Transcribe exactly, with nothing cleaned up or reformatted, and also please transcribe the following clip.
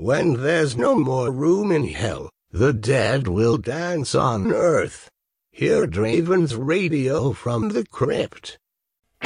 When there's no more room in hell, the dead will dance on earth. Hear Draven's radio from the crypt.